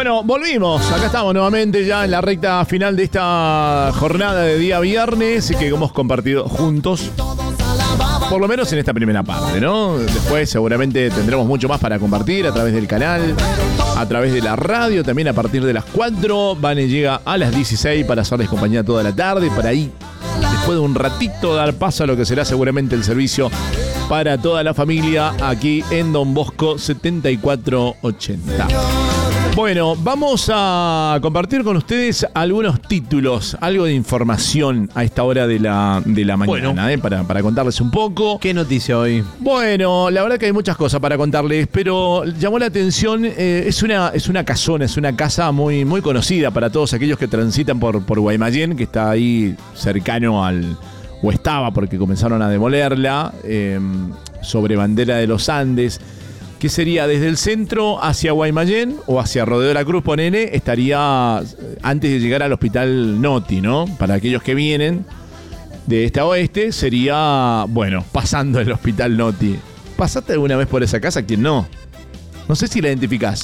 Bueno, volvimos. Acá estamos nuevamente ya en la recta final de esta jornada de día viernes que hemos compartido juntos. Por lo menos en esta primera parte, ¿no? Después seguramente tendremos mucho más para compartir a través del canal, a través de la radio, también a partir de las 4. Vane llega a las 16 para hacerles compañía toda la tarde, para ahí, después de un ratito, dar paso a lo que será seguramente el servicio para toda la familia aquí en Don Bosco 7480. Bueno, vamos a compartir con ustedes algunos títulos, algo de información a esta hora de la mañana, bueno, para contarles un poco. ¿Qué noticia hoy? Bueno, la verdad que hay muchas cosas para contarles, pero llamó la atención, es una casona, es una casa muy, muy conocida para todos aquellos que transitan por Guaymallén, que está ahí cercano o estaba porque comenzaron a demolerla, sobre Bandera de los Andes. Que sería desde el centro hacia Guaymallén o hacia Rodeo de la Cruz, ponele, estaría antes de llegar al Hospital Noti, ¿no? Para aquellos que vienen de este a oeste, sería, bueno, pasando el Hospital Noti. ¿Pasaste alguna vez por esa casa? ¿Quién no? No sé si la identificás.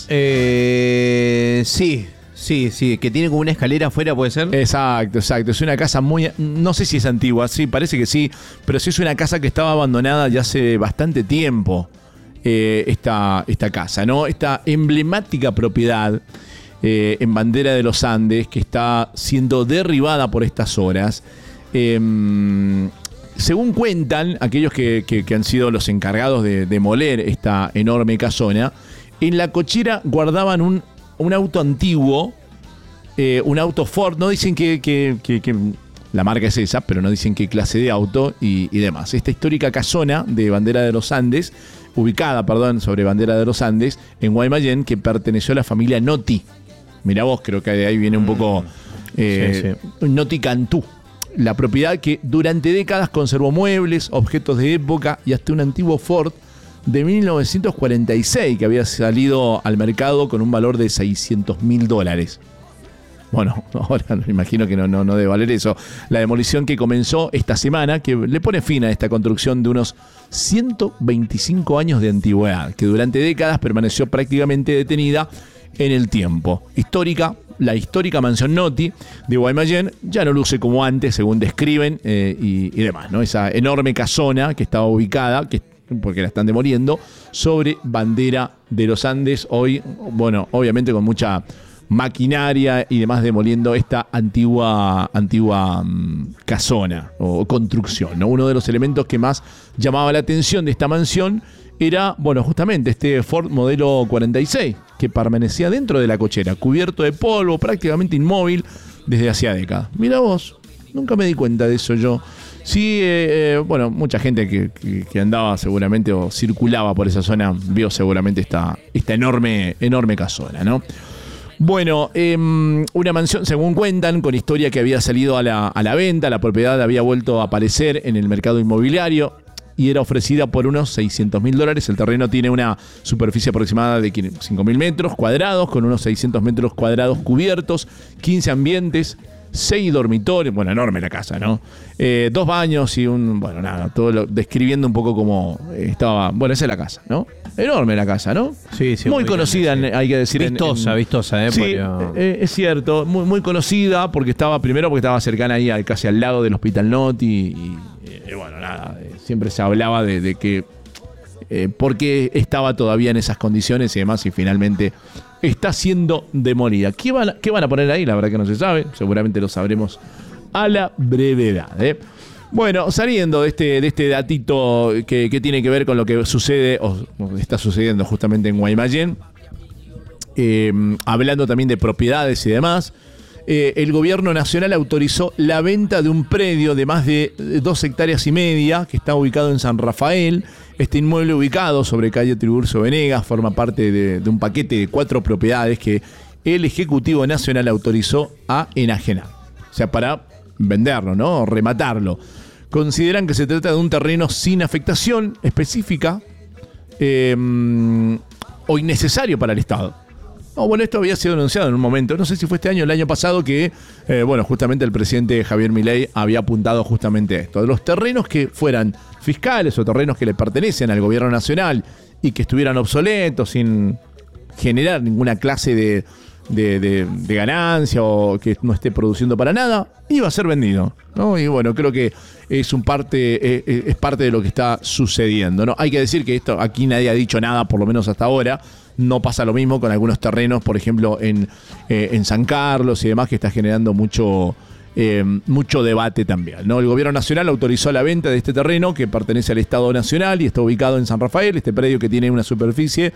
Sí, que tiene como una escalera afuera, ¿puede ser? Exacto. Es una casa muy... No sé si es antigua, sí, parece que sí, pero sí es una casa que estaba abandonada ya hace bastante tiempo. Esta casa, ¿no? Esta emblemática propiedad en Bandera de los Andes que está siendo derribada por estas horas. Según cuentan aquellos que han sido los encargados de demoler esta enorme casona, en la cochera guardaban un auto antiguo, un auto Ford. No dicen que la marca es esa, pero no dicen qué clase de auto y demás. Esta histórica casona de Bandera de los Andes, ubicada, sobre Bandera de los Andes, en Guaymallén, que perteneció a la familia Noti. Mirá vos, creo que de ahí viene un poco Noti Cantú. La propiedad que durante décadas conservó muebles, objetos de época y hasta un antiguo Ford de 1946 que había salido al mercado con un valor de $600.000. Bueno, ahora me imagino que no debe valer eso. La demolición que comenzó esta semana, que le pone fin a esta construcción de unos 125 años de antigüedad, que durante décadas permaneció prácticamente detenida en el tiempo. La histórica mansión Noti de Guaymallén ya no luce como antes, según describen y demás, ¿no? Esa enorme casona que estaba ubicada, porque la están demoliendo, sobre Bandera de los Andes, hoy, bueno, obviamente con mucha maquinaria y demás, demoliendo esta antigua casona o construcción, ¿no? Uno de los elementos que más llamaba la atención de esta mansión era, bueno, justamente este Ford modelo 46, que permanecía dentro de la cochera, cubierto de polvo, prácticamente inmóvil desde hacía décadas. Mira vos, nunca me di cuenta de eso yo. Sí, bueno, mucha gente que andaba seguramente o circulaba por esa zona vio seguramente esta enorme casona, ¿no? Bueno, una mansión, según cuentan, con historia que había salido a la venta. La propiedad había vuelto a aparecer en el mercado inmobiliario y era ofrecida por unos $600.000. El terreno tiene una superficie aproximada de 5.000 metros cuadrados, con unos 600 metros cuadrados cubiertos, 15 ambientes, 6 dormitorios. Bueno, enorme la casa, ¿no? 2 baños y describiendo un poco cómo estaba. Bueno, esa es la casa, ¿no? Enorme la casa, ¿no? Sí. Muy conocida, hay que decir. Vistosa, sí, es cierto, muy, muy conocida porque estaba cercana ahí casi al lado del Hospital Noti y bueno, siempre se hablaba de que por qué estaba todavía en esas condiciones y demás, y finalmente está siendo demolida. ¿Qué van a poner ahí? La verdad que no se sabe, seguramente lo sabremos a la brevedad, Bueno, saliendo de este datito que tiene que ver con lo que sucede o está sucediendo justamente en Guaymallén, hablando también de propiedades y demás, el gobierno nacional autorizó la venta de un predio de más de 2,5 hectáreas que está ubicado en San Rafael. Este inmueble, ubicado sobre calle Tiburcio Venegas, forma parte de un paquete de 4 propiedades que el Ejecutivo Nacional autorizó a enajenar. O sea, para venderlo, ¿no? O rematarlo. Consideran que se trata de un terreno sin afectación específica o innecesario para el Estado. No, bueno, esto había sido anunciado en un momento, no sé si fue este año o el año pasado, que justamente el presidente Javier Milei había apuntado justamente a esto. De los terrenos que fueran fiscales o terrenos que le pertenecen al gobierno nacional y que estuvieran obsoletos, sin generar ninguna clase de ganancia o que no esté produciendo para nada, iba a ser vendido, ¿no? Y bueno, creo que es parte de lo que está sucediendo, ¿no? Hay que decir que esto aquí nadie ha dicho nada, por lo menos hasta ahora. No pasa lo mismo con algunos terrenos, por ejemplo, en San Carlos y demás, que está generando mucho debate también, ¿no? El gobierno nacional autorizó la venta de este terreno que pertenece al Estado Nacional y está ubicado en San Rafael, este predio que tiene una superficie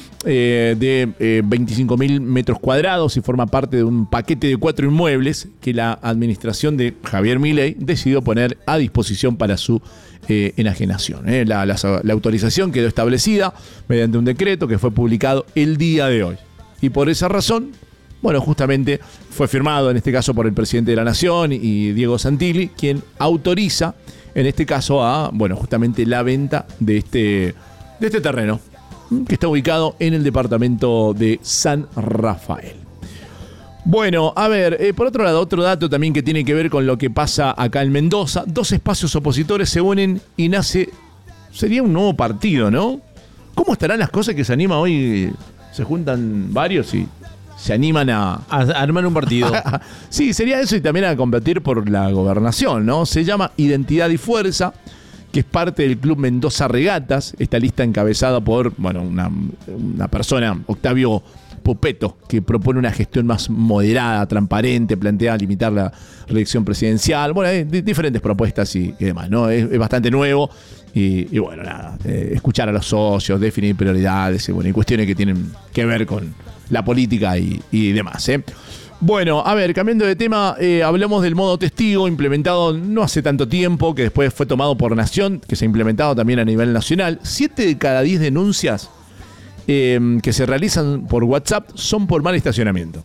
de 25.000 metros cuadrados y forma parte de un paquete de 4 inmuebles que la administración de Javier Milei decidió poner a disposición para su enajenación. La autorización quedó establecida mediante un decreto que fue publicado el día de hoy. Y por esa razón, bueno, justamente fue firmado en este caso por el presidente de la Nación y Diego Santilli, quien autoriza en este caso a, bueno, justamente la venta de este terreno, que está ubicado en el departamento de San Rafael. Bueno, a ver, por otro lado, otro dato también que tiene que ver con lo que pasa acá en Mendoza. 2 espacios opositores se unen y nace, sería un nuevo partido, ¿no? ¿Cómo estarán las cosas que se anima hoy? Se juntan varios y se animan a armar un partido. Sí, sería eso y también a competir por la gobernación, ¿no? Se llama Identidad y Fuerza, que es parte del Club Mendoza Regatas. Esta lista encabezada por, bueno, una persona, Octavio Pupeto, que propone una gestión más moderada, transparente, plantea limitar la reelección presidencial. Bueno, hay diferentes propuestas y demás, ¿no? Es bastante nuevo y bueno, nada, escuchar a los socios, definir prioridades y cuestiones que tienen que ver con la política y demás, ¿eh? Bueno, a ver, cambiando de tema, hablamos del modo testigo implementado no hace tanto tiempo, que después fue tomado por Nación, que se ha implementado también a nivel nacional. 7 de cada 10 denuncias que se realizan por WhatsApp son por mal estacionamiento.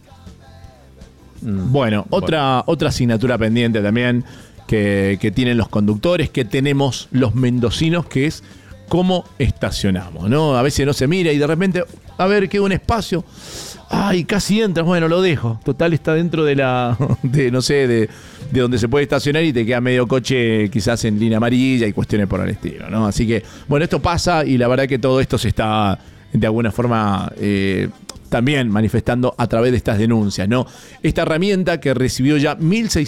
Bueno, otra asignatura pendiente también que tienen los conductores, que tenemos los mendocinos, que es cómo estacionamos, ¿no? A veces no se mira y de repente, a ver, queda un espacio. Ay, casi entras, bueno, lo dejo. Total, está dentro de de donde se puede estacionar y te queda medio coche quizás en línea amarilla y cuestiones por el estilo, ¿no? Así que, bueno, esto pasa y la verdad que todo esto se está de alguna forma también manifestando a través de estas denuncias, ¿no? Esta herramienta que recibió ya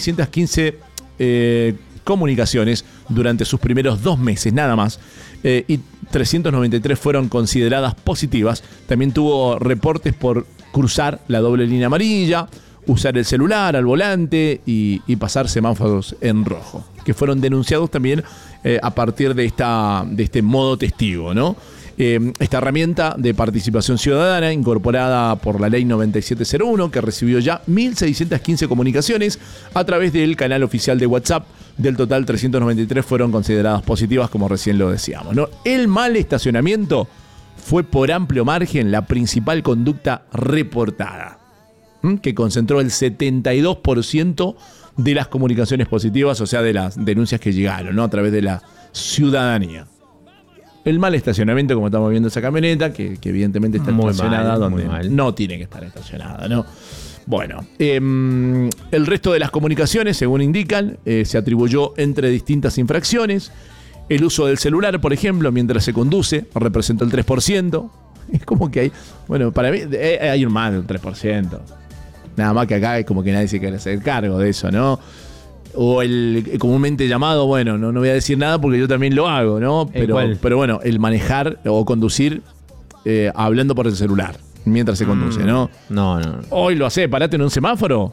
1.615 comunicaciones durante sus primeros 2 meses, nada más, y 393 fueron consideradas positivas. También tuvo reportes por cruzar la doble línea amarilla, usar el celular al volante y pasar semáforos en rojo, que fueron denunciados también a partir de este modo testigo, ¿no? Esta herramienta de participación ciudadana incorporada por la ley 9701, que recibió ya 1.615 comunicaciones a través del canal oficial de WhatsApp. Del total, 393 fueron consideradas positivas, como recién lo decíamos, ¿no? El mal estacionamiento fue por amplio margen la principal conducta reportada, que concentró el 72% de las comunicaciones positivas, o sea, de las denuncias que llegaron, ¿no? A través de la ciudadanía. El mal estacionamiento, como estamos viendo esa camioneta, que evidentemente está estacionada donde no tiene que estar estacionada, ¿no? Bueno, el resto de las comunicaciones, según indican, se atribuyó entre distintas infracciones. El uso del celular, por ejemplo, mientras se conduce, representó el 3%. Es como que hay, bueno, para mí hay un más del 3%. Nada más que acá es como que nadie se quiere hacer cargo de eso, ¿no? O el comúnmente llamado, bueno, no voy a decir nada porque yo también lo hago, ¿no? Pero bueno, el manejar o conducir hablando por el celular mientras se conduce, ¿no? No. Hoy lo hace, parate en un semáforo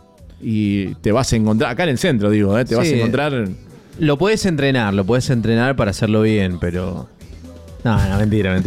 y te vas a encontrar, acá en el centro digo, te vas a encontrar... Lo puedes entrenar para hacerlo bien, pero... No, mentira.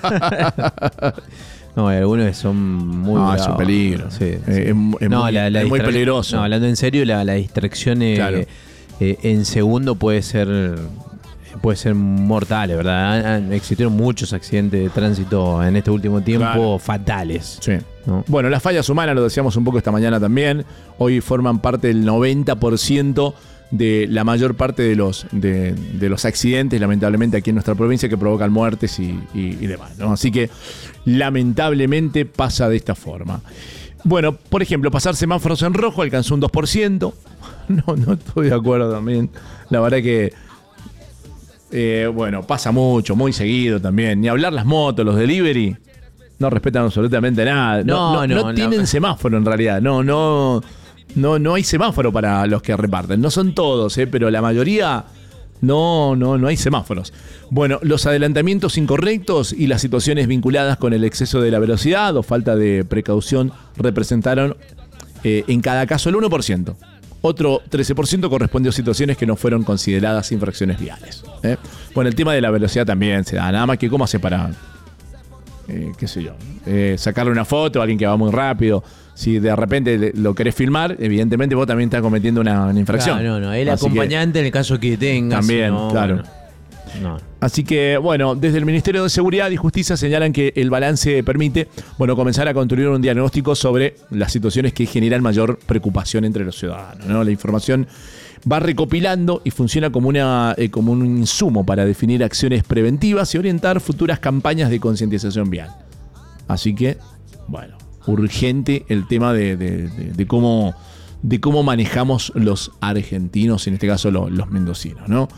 No, hay algunos que son muy... No, es un peligro. Sí. Es muy peligroso. No, hablando en serio, la distracción en segundo puede ser mortal, ¿verdad? Existieron muchos accidentes de tránsito en este último tiempo fatales. Sí. ¿No? Bueno, las fallas humanas, lo decíamos un poco esta mañana también, hoy forman parte del 90% de la mayor parte de los accidentes, lamentablemente, aquí en nuestra provincia, que provocan muertes y demás, ¿no? Así que, lamentablemente, pasa de esta forma. Bueno, por ejemplo, pasar semáforos en rojo alcanzó un 2%. No estoy de acuerdo también. La verdad que, bueno, pasa mucho, muy seguido también. Ni hablar las motos, los delivery. no respetan absolutamente nada. No tienen semáforo en realidad. No hay semáforo para los que reparten. No son todos, pero la mayoría no hay semáforos. Bueno, los adelantamientos incorrectos y las situaciones vinculadas con el exceso de la velocidad o falta de precaución representaron en cada caso el 1%. Otro 13% correspondió a situaciones que no fueron consideradas infracciones viales. Bueno, el tema de la velocidad también se da. Nada más que cómo hace para, qué sé yo, sacarle una foto a alguien que va muy rápido. Si de repente lo querés filmar, evidentemente vos también estás cometiendo una infracción. Claro, no. El acompañante en el caso que tengas. También, claro. No. Así que, bueno, desde el Ministerio de Seguridad y Justicia señalan que el balance permite, comenzar a construir un diagnóstico sobre las situaciones que generan mayor preocupación entre los ciudadanos, ¿no? La información va recopilando y funciona como un insumo para definir acciones preventivas y orientar futuras campañas de concientización vial. Así que, urgente el tema de cómo manejamos los argentinos, en este caso los mendocinos, ¿no?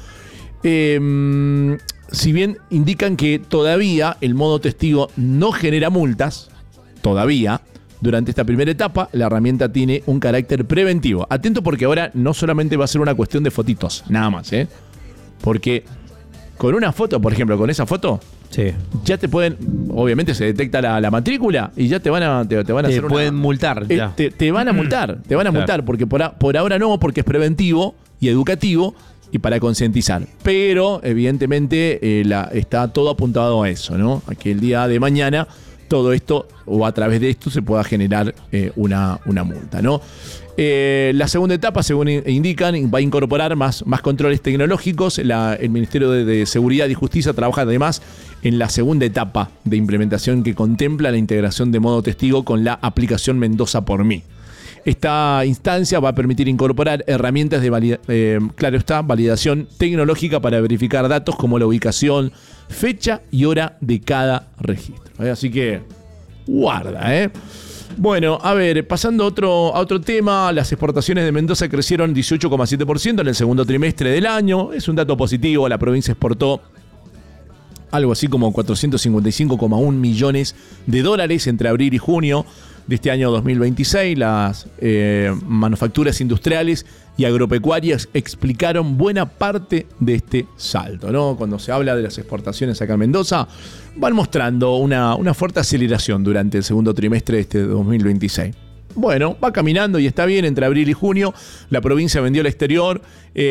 Si bien indican que todavía el modo testigo no genera multas, durante esta primera etapa la herramienta tiene un carácter preventivo. Atento porque ahora no solamente va a ser una cuestión de fotitos, nada más, porque con una foto, por ejemplo, con esa foto, sí, ya te pueden, obviamente se detecta la matrícula y ya te van a hacer pueden multar. Ya. Te van a multar, multar, porque por ahora no, porque es preventivo y educativo y para concientizar. Pero, evidentemente, está todo apuntado a eso, ¿no? A que el día de mañana todo esto, o a través de esto, se pueda generar una multa, ¿no? La segunda etapa, según indican, va a incorporar más controles tecnológicos. El Ministerio de Seguridad y Justicia trabaja además en la segunda etapa de implementación que contempla la integración de modo testigo con la aplicación Mendoza por mí. Esta instancia va a permitir incorporar herramientas de validación tecnológica para verificar datos como la ubicación, fecha y hora de cada registro. Así que guarda, Bueno, a ver, pasando a otro tema, las exportaciones de Mendoza crecieron 18,7% en el segundo trimestre del año. Es un dato positivo, la provincia exportó algo así como 455,1 millones de dólares entre abril y junio de este año 2026. Las manufacturas industriales y agropecuarias explicaron buena parte de este salto, ¿no? Cuando se habla de las exportaciones acá en Mendoza, van mostrando una fuerte aceleración durante el segundo trimestre de este 2026. Bueno, va caminando y está bien. Entre abril y junio, la provincia vendió al exterior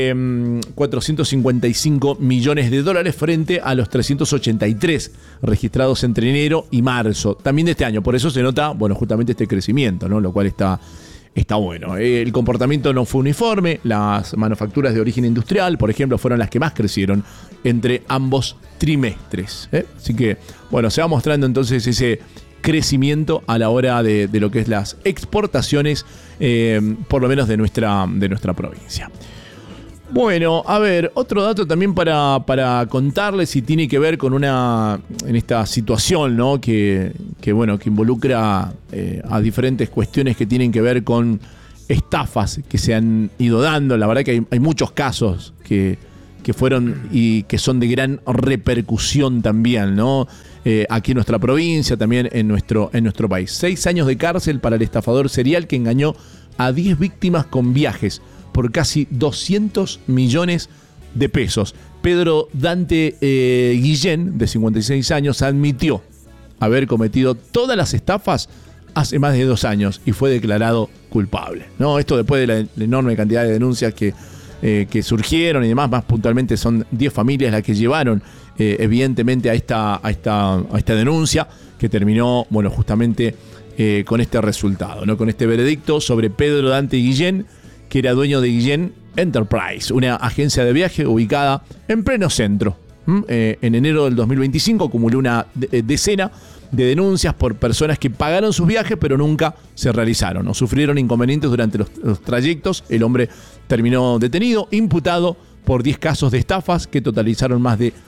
455 millones de dólares frente a los 383 registrados entre enero y marzo, también de este año. Por eso se nota, justamente este crecimiento, ¿no? Lo cual está bueno. El comportamiento no fue uniforme. Las manufacturas de origen industrial, por ejemplo, fueron las que más crecieron entre ambos trimestres. Así que, se va mostrando entonces ese crecimiento a la hora de lo que es las exportaciones, por lo menos de nuestra provincia. Bueno, a ver, otro dato también para contarles, y tiene que ver con en esta situación, ¿no? que involucra a diferentes cuestiones que tienen que ver con estafas que se han ido dando. La verdad que hay muchos casos que fueron y que son de gran repercusión también, ¿no? Aquí en nuestra provincia, también en nuestro país. 6 años de cárcel para el estafador serial que engañó a 10 víctimas con viajes por casi 200 millones de pesos. Pedro Dante Guillén, de 56 años, admitió haber cometido todas las estafas hace más de 2 años y fue declarado culpable, ¿no? Esto después de la enorme cantidad de denuncias que surgieron y demás. Más puntualmente son 10 familias las que llevaron evidentemente a esta denuncia, que terminó justamente con este resultado, ¿no? Con este veredicto sobre Pedro Dante Guillén, que era dueño de Guillén Enterprise, una agencia de viaje ubicada en pleno centro. En enero del 2025 acumuló una decena de denuncias por personas que pagaron sus viajes pero nunca se realizaron o sufrieron inconvenientes durante los trayectos. El hombre terminó detenido, imputado por 10 casos de estafas que totalizaron más de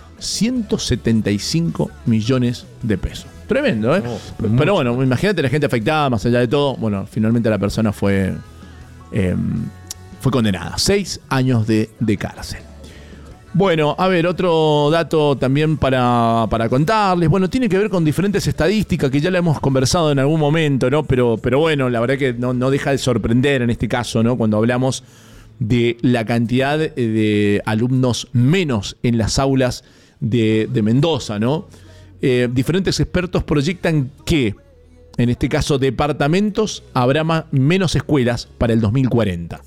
175 millones de pesos. Tremendo, ¿eh? Pero imagínate la gente afectada, más allá de todo. Finalmente la persona fue condenada. 6 años de cárcel. Bueno, a ver, otro dato también para contarles. Bueno, tiene que ver con diferentes estadísticas que ya la hemos conversado en algún momento, ¿no? Pero bueno, la verdad que no deja de sorprender en este caso, ¿no? Cuando hablamos de la cantidad de alumnos menos en las aulas de Mendoza, ¿no? Diferentes expertos proyectan que, en este caso, departamentos, habrá menos escuelas para el 2040.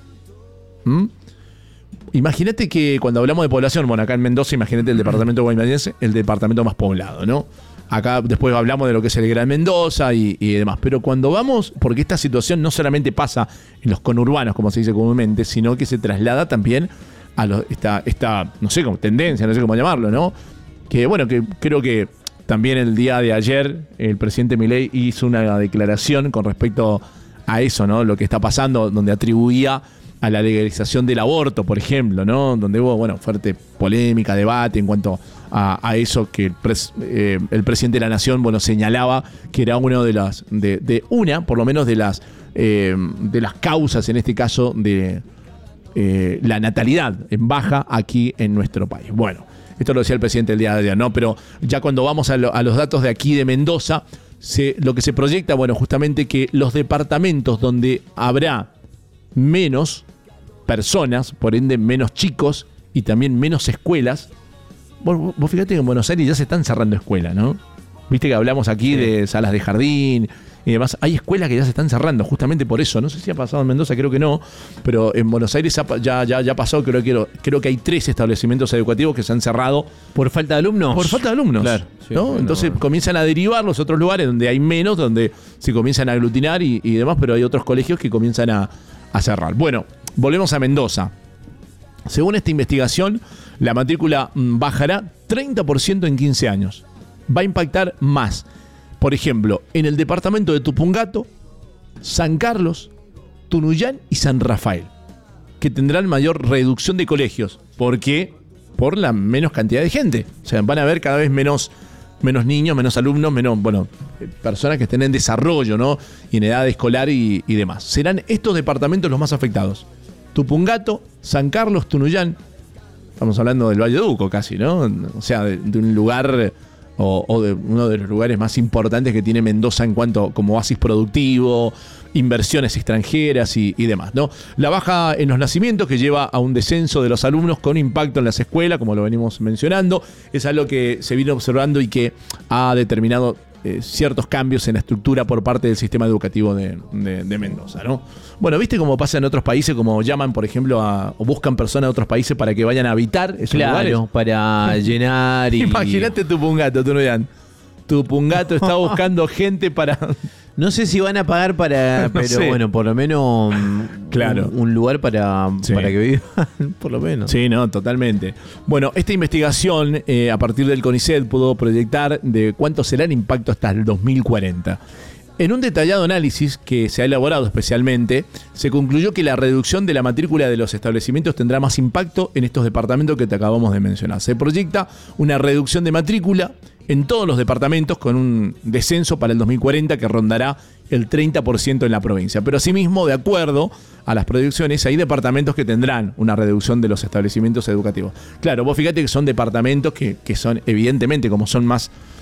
Imagínate que cuando hablamos de población, bueno, acá en Mendoza, imagínate el departamento guaymarense, el departamento más poblado, ¿no? Acá después hablamos de lo que es el Gran Mendoza y demás. Pero cuando vamos, porque esta situación no solamente pasa en los conurbanos, como se dice comúnmente, sino que se traslada también a esta no sé, como tendencia, no sé cómo llamarlo, ¿no? Que bueno, que creo que también el día de ayer el presidente Milei hizo una declaración con respecto a eso, ¿no? Lo que está pasando, donde atribuía a la legalización del aborto, por ejemplo, ¿no? Donde hubo, bueno, fuerte polémica, debate en cuanto a eso que el presidente de la Nación, bueno, señalaba que era una por lo menos de las causas, en este caso, de la natalidad en baja aquí en nuestro país. Bueno, esto lo decía el presidente el día de ayer, ¿no? Pero ya cuando vamos a los datos de aquí de Mendoza, lo que se proyecta, bueno, justamente que los departamentos donde habrá menos personas, por ende menos chicos y también menos escuelas. Vos fíjate que en Buenos Aires ya se están cerrando escuelas, ¿no? Viste que hablamos aquí de salas de jardín y demás. Hay escuelas que ya se están cerrando justamente por eso. No sé si ha pasado en Mendoza, creo que no, pero en Buenos Aires ya pasó. Creo que hay 3 establecimientos educativos que se han cerrado. ¿Por falta de alumnos? Por falta de alumnos, claro, sí, ¿no? bueno, Entonces comienzan a derivar los otros lugares donde hay menos, donde se comienzan a aglutinar y demás, pero hay otros colegios que comienzan a cerrar. Bueno, volvemos a Mendoza. Según esta investigación, la matrícula bajará 30% en 15 años. Va a impactar más, por ejemplo, en el departamento de Tupungato, San Carlos, Tunuyán y San Rafael, que tendrán mayor reducción de colegios. ¿Por qué? Por la menos cantidad de gente. O sea, van a haber cada vez menos niños, menos alumnos, menos, personas que estén en desarrollo, ¿no? Y en edad escolar y demás. Serán estos departamentos los más afectados. Tupungato, San Carlos, Tunuyán. Estamos hablando del Valle de Uco casi, ¿no? O sea, de un lugar o de uno de los lugares más importantes que tiene Mendoza en cuanto como oasis productivo, inversiones extranjeras y demás, ¿no? La baja en los nacimientos que lleva a un descenso de los alumnos con impacto en las escuelas, como lo venimos mencionando, es algo que se vino observando y que ha determinado ciertos cambios en la estructura por parte del sistema educativo de Mendoza, ¿no? Bueno, ¿viste cómo pasa en otros países? Como llaman, por ejemplo, o buscan personas de otros países para que vayan a habitar esos lugares. Claro, para llenar y... Imagínate Tupungato, Tunuyán. Tupungato está buscando gente para... No sé si van a pagar para... Pero sé. bueno, por lo menos claro. un lugar para que vivan, por lo menos. Sí, no, totalmente. Bueno, esta investigación a partir del CONICET pudo proyectar de cuánto será el impacto hasta el 2040. En un detallado análisis que se ha elaborado especialmente, se concluyó que la reducción de la matrícula de los establecimientos tendrá más impacto en estos departamentos que te acabamos de mencionar. Se proyecta una reducción de matrícula en todos los departamentos con un descenso para el 2040 que rondará el 30% en la provincia. Pero asimismo, de acuerdo a las proyecciones, hay departamentos que tendrán una reducción de los establecimientos educativos. Claro, vos fíjate que son departamentos que son, evidentemente, como son más